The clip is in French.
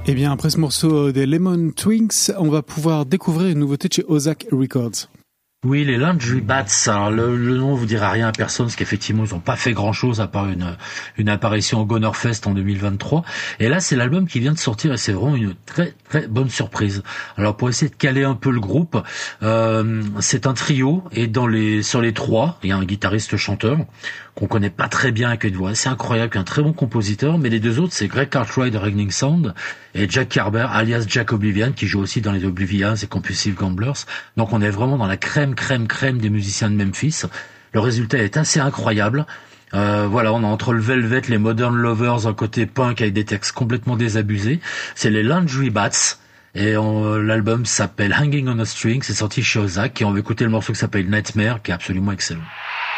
Et bien, après ce morceau des Lemon Twinks, on va pouvoir découvrir une nouveauté de chez Ozak Records. Oui, les Laundry Bats. Alors le nom vous dira rien à personne, parce qu'effectivement ils n'ont pas fait grand chose à part une apparition au Gonerfest en 2023. Et là c'est l'album qui vient de sortir et c'est vraiment une très très bonne surprise. Alors pour essayer de caler un peu le groupe, c'est un trio et sur les trois, il y a un guitariste chanteur qu'on connaît pas très bien avec une voix assez incroyable, un très bon compositeur, mais les deux autres c'est Greg Cartwright de Regning Sound et Jack Carber alias Jack Oblivion qui joue aussi dans les Oblivions et Compulsive Gamblers. Donc on est vraiment dans la crème des musiciens de Memphis. Le résultat est assez incroyable. Voilà, on a entre le Velvet, les Modern Lovers, un côté punk avec des textes complètement désabusés. C'est les Laundry Bats. Et l'album s'appelle Hanging on a String, c'est sorti chez Ozak et on va écouter le morceau qui s'appelle Nightmare qui est absolument excellent.